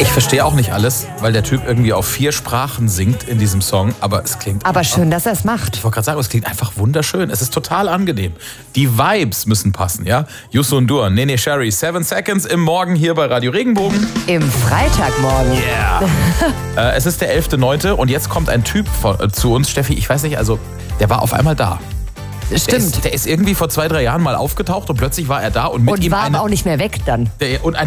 Ich verstehe auch nicht alles, weil der Typ irgendwie auf 4 Sprachen singt in diesem Song, aber es klingt... Aber schön, dass er es macht. Ich wollte gerade sagen, es klingt einfach wunderschön. Es ist total angenehm. Die Vibes müssen passen, ja? Yusun Dur, Nene Sherry, 7 Seconds im Morgen hier bei Radio Regenbogen. Im Freitagmorgen. Yeah. Es ist der 11.9. und jetzt kommt ein Typ zu uns, Steffi, ich weiß nicht, also der war auf einmal da. Stimmt. Der ist irgendwie vor 2-3 Jahren mal aufgetaucht und plötzlich war er da und mit und ihm war aber auch nicht mehr weg dann. und